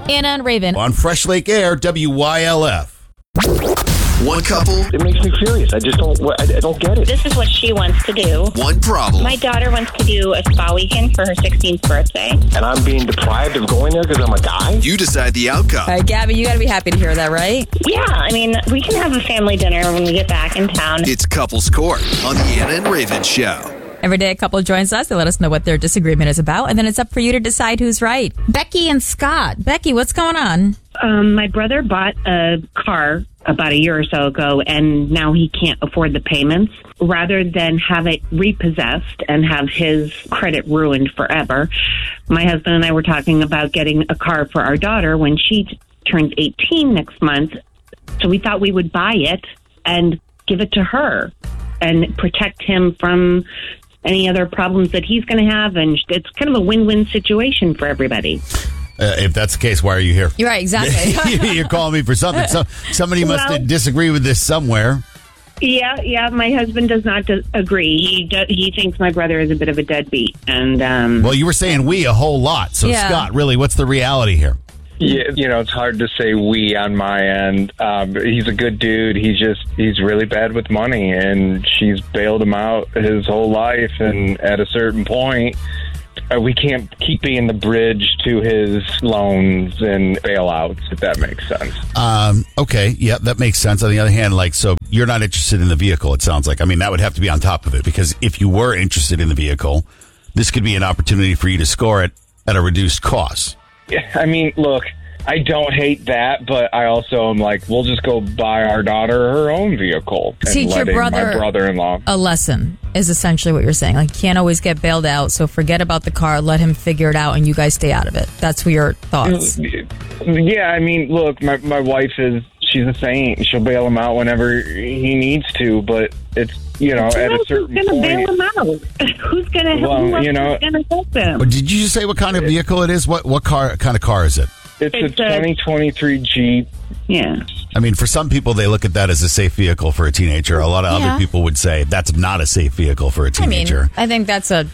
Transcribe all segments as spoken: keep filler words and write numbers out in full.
Anna and Raven. On Fresh Lake Air, W Y L F. One couple. It makes me furious. I just don't. I, I don't get it. This is what she wants to do. One problem. My daughter wants to do a spa weekend for her sixteenth birthday. And I'm being deprived of going there because I'm a guy? You decide the outcome. All right, Gabby, you got to be happy to hear that, right? Yeah, I mean, we can have a family dinner when we get back in town. It's Couples Court on the Anna and Raven Show. Every day a couple joins us. They let us know what their disagreement is about, and then it's up for you to decide who's right. Becky and Scott. Becky, what's going on? Um, my brother bought a car about a year or so ago, and now he can't afford the payments. Rather than have it repossessed and have his credit ruined forever, my husband and I were talking about getting a car for our daughter when she t- turns eighteen next month. So we thought we would buy it and give it to her and protect him from any other problems that he's going to have. And it's kind of a win-win situation for everybody. Uh, if that's the case, why are you here? You're right, exactly. You're calling me for something. So, somebody must Well- disagree with this somewhere. Yeah, yeah. My husband does not do- agree. He do- he thinks my brother is a bit of a deadbeat. And um, Well, you were saying we a whole lot. So, Yeah. Scott, really, what's the reality here? Yeah, you know, it's hard to say we on my end. Um, he's a good dude. He's just, he's really bad with money, and she's bailed him out his whole life. And at a certain point, uh, we can't keep being the bridge to his loans and bailouts, if that makes sense. Um, okay, yeah, that makes sense. On the other hand, like, so you're not interested in the vehicle, it sounds like. I mean, that would have to be on top of it, because if you were interested in the vehicle, this could be an opportunity for you to score it at a reduced cost. Yeah, I mean, look, I don't hate that, but I also am like, we'll just go buy our daughter her own vehicle. And Teach your letting brother my brother-in-law. a lesson is essentially what you're saying. Like, you can't always get bailed out, so forget about the car, let him figure it out, and you guys stay out of it. That's what your thoughts. Yeah, I mean, look, my my wife is, she's a saint. She'll bail him out whenever he needs to, but it's, you know, who at a else is certain going to point. bail him out? Who's going to help Well, him? Who you know- else is going to help him? But did you just say what kind of vehicle it is? What what car kind of car is it? It's, It's a a- twenty twenty-three Jeep. Yeah. I mean, for some people, they look at that as a safe vehicle for a teenager. A lot of Yeah. other people would say that's not a safe vehicle for a I mean, teenager. I think that's a...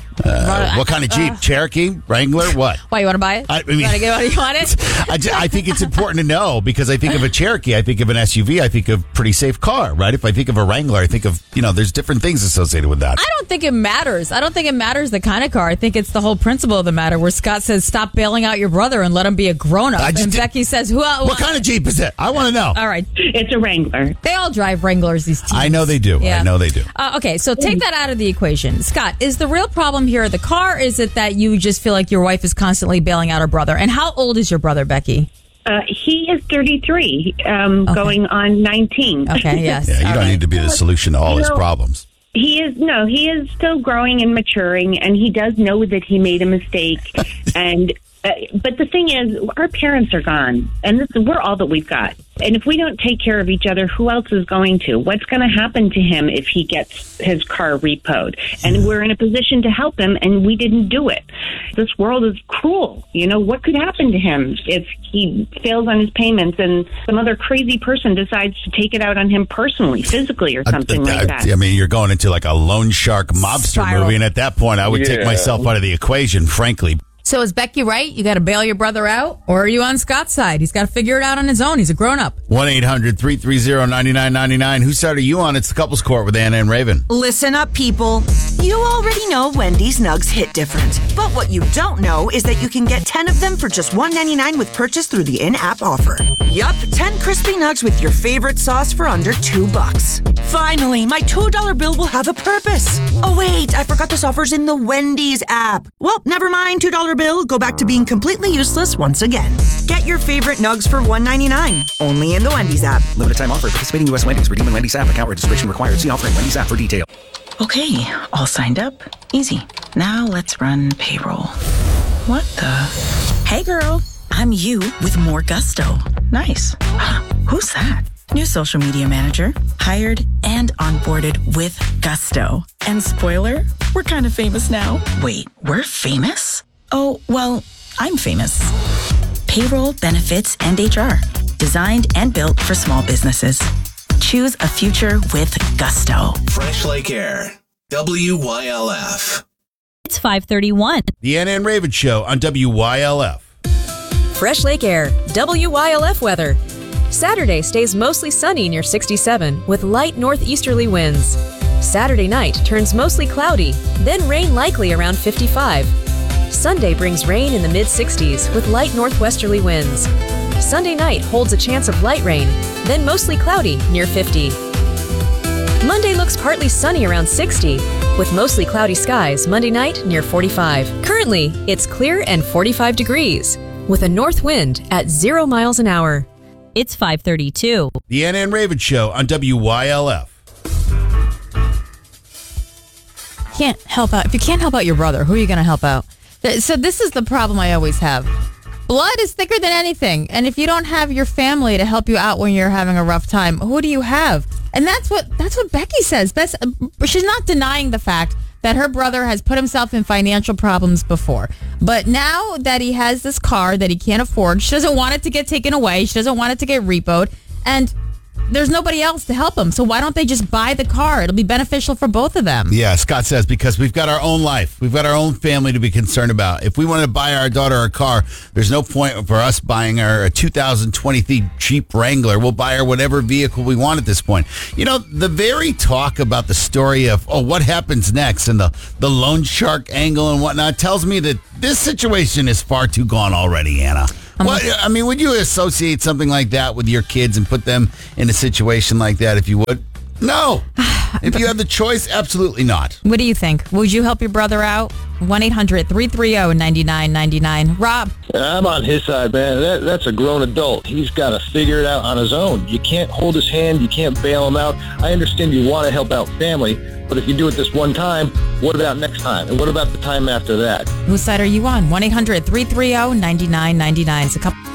Uh, what kind of Jeep? Uh, Cherokee? Wrangler? What? Why, you want to buy it? I mean- you, want to get it? You want it? I, ju- I think it's important to know, because I think of a Cherokee, I think of an S U V, I think of pretty safe car, right? If I think of a Wrangler, I think of, you know, there's different things associated with that. I don't think it matters. I don't think it matters the kind of car. I think it's the whole principle of the matter, where Scott says, stop bailing out your brother and let him be a grown-up. I just And did- Becky says, who else? What kind of Jeep is it? I want to know. All right. It's a Wrangler. They all drive Wranglers, these teens. I know they do. Yeah. I know they do. Uh, okay, so take that out of the equation. Scott, is the real problem here the car? Is it that you just feel like your wife is constantly bailing out her brother? And how old is your brother, Becky? Uh, he is thirty-three, um, Okay. going on nineteen. Okay, yes. Yeah, you All don't right. need to be the solution to all You his know- problems. He is, no, he is still growing and maturing, and he does know that he made a mistake. and uh, But the thing is, our parents are gone, and this, we're all that we've got. And if we don't take care of each other, who else is going to? What's going to happen to him if he gets his car repoed? And we're in a position to help him, and we didn't do it. This world is cruel. You know, what could happen to him if he fails on his payments and some other crazy person decides to take it out on him personally, physically, or something I, like that? I, I mean, you're going into like a loan shark mobster Spiral. movie, and at that point, I would take Yeah. myself out of the equation, frankly. So is Becky right? You got to bail your brother out? Or are you on Scott's side? He's got to figure it out on his own. He's a grown-up. one eight hundred three three zero nine nine nine nine. Whose side are you on? It's the Couples Court with Anna and Raven. Listen up, people. You already know Wendy's Nugs hit different. But what you don't know is that you can get ten of them for just one ninety-nine with purchase through the in-app offer. Yup, ten crispy nugs with your favorite sauce for under two bucks. Finally, my two dollar bill will have a purpose. Oh wait, I forgot this offer's in the Wendy's app. Well, never mind, two dollar bill. Go back to being completely useless once again. Get your favorite nugs for one ninety-nine. Only in the Wendy's app. Limited time offer. Participating U S Wendy's. Redeem in Wendy's app. Account registration required. See offer in Wendy's app for detail. Okay, all signed up. Easy. Now let's run payroll. What the? Hey girl, I'm you with more gusto. Nice. Who's that? New social media manager. Hired and onboarded with gusto. And spoiler, we're kind of famous now. Wait, we're famous? Oh, well, I'm famous. Payroll, benefits, and H R. Designed and built for small businesses. Choose a future with gusto. Fresh Lake Air. W Y L F. It's five thirty-one. The Anna and Raven Show on W Y L F. Fresh Lake Air, W Y L F weather. Saturday stays mostly sunny near sixty-seven with light northeasterly winds. Saturday night turns mostly cloudy, then rain likely around fifty-five. Sunday brings rain in the mid-sixties with light northwesterly winds. Sunday night holds a chance of light rain, then mostly cloudy near fifty. Monday looks partly sunny around sixty, with mostly cloudy skies Monday night near forty-five. Currently, it's clear and forty-five degrees, with a north wind at zero miles an hour. It's five thirty-two. The Anna and Raven Show on W Y L F. Can't help out. If you can't help out your brother, who are you going to help out? So this is the problem I always have. Blood is thicker than anything. And if you don't have your family to help you out when you're having a rough time, who do you have? And that's what that's what Becky says. Bess, she's not denying the fact that her brother has put himself in financial problems before. But now that he has this car that he can't afford, she doesn't want it to get taken away. She doesn't want it to get repoed. And there's nobody else to help him. So why don't they just buy the car? It'll be beneficial for both of them. Yeah, Scott says because we've got our own life. We've got our own family to be concerned about. If we want to buy our daughter a car, there's no point for us buying her a two thousand twenty-three Jeep Wrangler. We'll buy her whatever vehicle we want at this point. You know, the very talk about the story of, oh, what happens next and the, the loan shark angle and whatnot tells me that this situation is far too gone already, Anna. Well, I mean, would you associate something like that with your kids and put them in a situation like that if you would? No. If you have the choice, absolutely not. What do you think? Would you help your brother out? one eight hundred three three zero nine nine nine nine. Rob? I'm on his side, man. That, that's a grown adult. He's got to figure it out on his own. You can't hold his hand. You can't bail him out. I understand you want to help out family, but if you do it this one time, what about next time? And what about the time after that? Whose side are you on? one eight hundred three three zero nine nine nine nine. It's a couple...